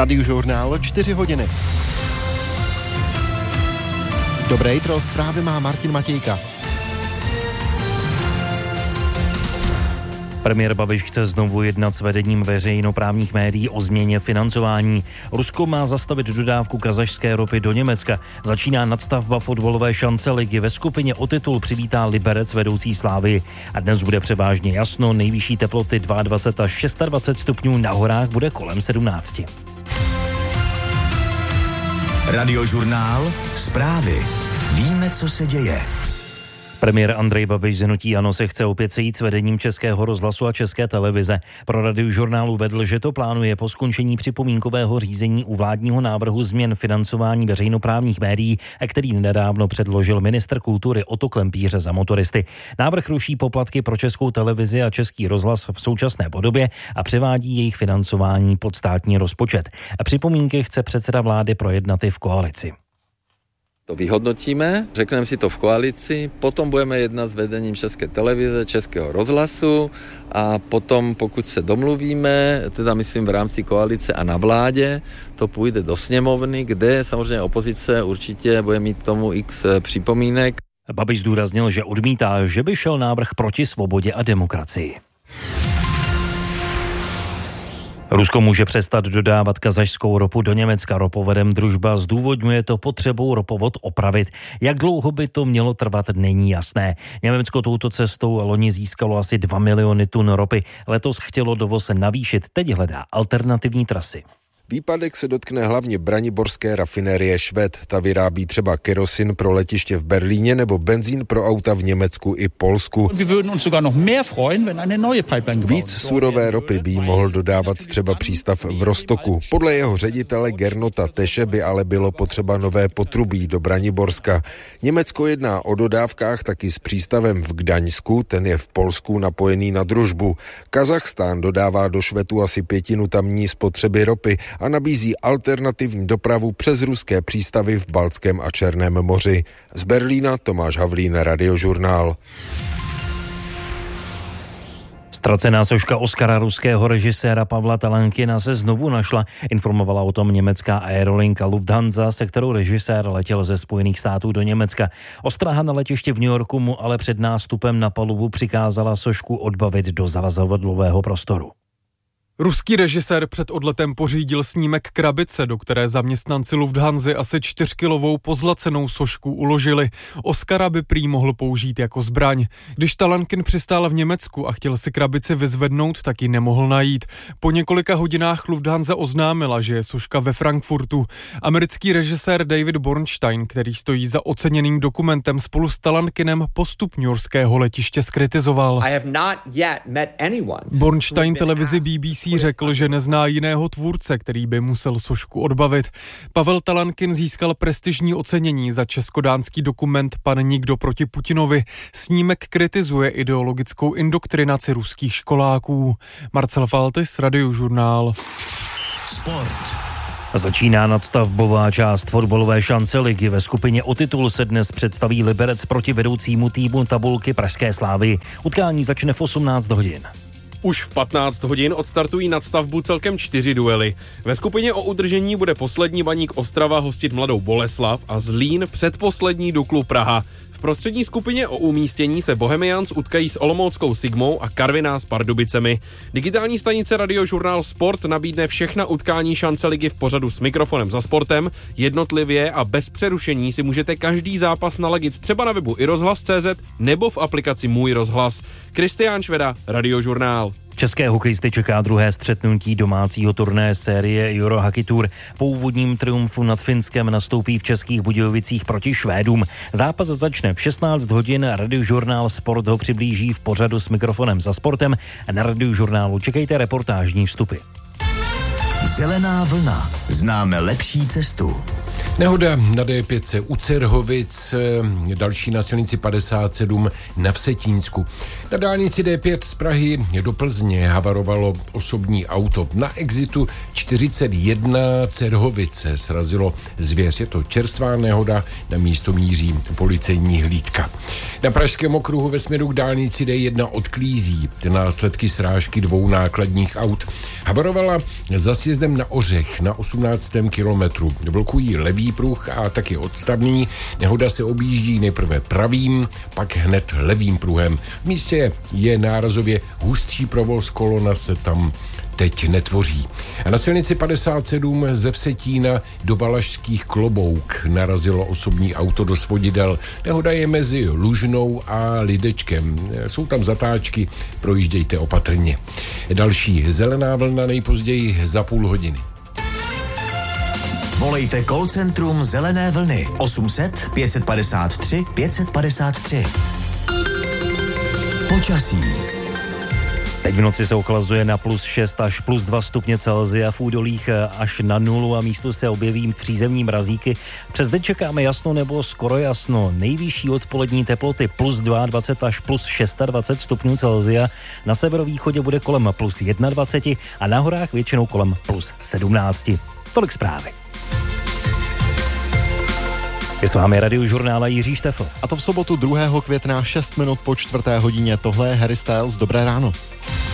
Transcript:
Radiožurnál 4 hodiny. Dobré jitro, zprávy má Martin Matějka. Premiér Babiš chce znovu jednat s vedením veřejnoprávních médií o změně financování. Rusko má zastavit dodávku kazašské ropy do Německa. Začíná nadstavba fotbalové šance ligy. Ve skupině o titul přivítá Liberec vedoucí Slávy. A dnes bude převážně jasno, nejvyšší teploty 22 až 26 stupňů, na horách bude kolem 17. Radiožurnál, zprávy. Víme, co se děje. Premiér Andrej Babiš z hnutí ANO se chce opět sejít s vedením Českého rozhlasu a České televize. Pro Radiožurnálu vedl, že to plánuje po skončení připomínkového řízení u vládního návrhu změn financování veřejnoprávních médií, který nedávno předložil ministr kultury Otto Klempíře za motoristy. Návrh ruší poplatky pro Českou televizi a Český rozhlas v současné podobě a převádí jejich financování pod státní rozpočet. A připomínky chce předseda vlády projednat i v koalici. To vyhodnotíme, řekneme si to v koalici, potom budeme jednat s vedením České televize, Českého rozhlasu a potom, pokud se domluvíme, teda myslím v rámci koalice a na vládě, to půjde do sněmovny, kde samozřejmě opozice určitě bude mít tomu x připomínek. Babiš zdůraznil, že odmítá, že by šel návrh proti svobodě a demokracii. Rusko může přestat dodávat kazašskou ropu do Německa. Ropovodem Družba zdůvodňuje to potřebou ropovod opravit. Jak dlouho by to mělo trvat, není jasné. Německo touto cestou loni získalo asi 2 miliony tun ropy. Letos chtělo dovoz navýšit, teď hledá alternativní trasy. Výpadek se dotkne hlavně braniborské rafinérie Švéd. Ta vyrábí třeba kerosin pro letiště v Berlíně nebo benzín pro auta v Německu i Polsku. Víc surové ropy by mohl dodávat třeba přístav v Rostoku. Podle jeho ředitele Gernota Teše by ale bylo potřeba nové potrubí do Braniborska. Německo jedná o dodávkách taky s přístavem v Gdaňsku, ten je v Polsku napojený na Družbu. Kazachstán dodává do Švédu asi 1/5 tamní spotřeby ropy a nabízí alternativní dopravu přes ruské přístavy v Baltském a Černém moři. Z Berlína Tomáš Havlín, Radiožurnál. Ztracená soška Oscara ruského režiséra Pavla Talankina se znovu našla. Informovala o tom německá aerolinka Lufthansa, se kterou režisér letěl ze Spojených států do Německa. Ostraha na letišti v New Yorku mu ale před nástupem na palubu přikázala sošku odbavit do zavazadlového prostoru. Ruský režisér před odletem pořídil snímek krabice, do které zaměstnanci Lufthansy asi 4kilovou pozlacenou sošku uložili. Oscara by prý mohl použít jako zbraň. Když Talankin přistál v Německu a chtěl si krabici vyzvednout, tak ji nemohl najít. Po několika hodinách Lufthansa oznámila, že je soška ve Frankfurtu. Americký režisér David Bornstein, který stojí za oceněným dokumentem spolu s Talankinem, postup newyorského letiště zkritizoval. Bornstein televizi BBC řekl, že nezná jiného tvůrce, který by musel sošku odbavit. Pavel Talankin získal prestižní ocenění za českodánský dokument Pan nikdo proti Putinovi. Snímek kritizuje ideologickou indoktrinaci ruských školáků. Marcel Faltis, Radiožurnál. Sport. Začíná nadstavbová část fotbalové šance ligy. Ve skupině o titul se dnes představí Liberec proti vedoucímu týmu tabulky pražské Slávy. Utkání začne v 18 hodin. Už v 15 hodin odstartují nadstavbu celkem 4 duely. Ve skupině o udržení bude poslední Baník Ostrava hostit Mladou Boleslav a Zlín předposlední Duklu Praha. V prostřední skupině o umístění se Bohemians utkají s olomouckou Sigmou a Karviná s Pardubicemi. Digitální stanice Radiožurnál Sport nabídne všechna utkání šance ligy v pořadu S mikrofonem za sportem. Jednotlivě a bez přerušení si můžete každý zápas naladit třeba na webu iRozhlas.cz nebo v aplikaci Můj rozhlas. Kristián Šveda, Radiožurnál. České hokejisty čeká druhé střetnutí domácího turnaje série Euro Hockey Tour. Po úvodním triumfu nad Finskem nastoupí v Českých Budějovicích proti Švédům. Zápas začne v 16 hodin, Radiožurnál Sport ho přiblíží v pořadu S mikrofonem za sportem a na Radiožurnálu čekejte reportážní vstupy. Zelená vlna. Známe lepší cestu. Nehoda na D5 u Cerhovic, další na silnici 57 na Vsetínsku. Na dálnici D5 z Prahy do Plzně havarovalo osobní auto. Na exitu 41 Cerhovice srazilo zvěř. Je to čerstvá nehoda, na místo míří policejní hlídka. Na pražském okruhu ve směru k dálnici D1 od Klízí následky srážky 2 nákladních aut. Havarovala za sjezdem na Ořech na 18. kilometru. Blokují levý pruh a taky odstavný. Nehoda se objíždí nejprve pravým, pak hned levým pruhem. V místě je nárazově hustší provoz, kolona se tam teď netvoří. A na silnici 57 ze Vsetína do Valašských Klobouk narazilo osobní auto do svodidel. Nehoda je mezi Lužnou a Lidečkem. Jsou tam zatáčky, projíždějte opatrně. Další zelená vlna nejpozději za půl hodiny. Volejte call centrum Zelené vlny 800 553 553. Počasí. Teď v noci se ochlazuje na +6 až +2 stupně Celsia, v údolích až na 0 a místo se objeví přízemní mrazíky. Přes den čekáme jasno nebo skoro jasno. Nejvyšší odpolední teploty +22 až +26 stupňů Celsia. Na severovýchodě bude kolem +21 a na horách většinou kolem +17. Tolik zprávy. Je s vámi Radiožurnál Jiří Štefl. A to v sobotu 2. května 6 minut po 4. hodině. Tohle je Harry Styles. Dobré ráno.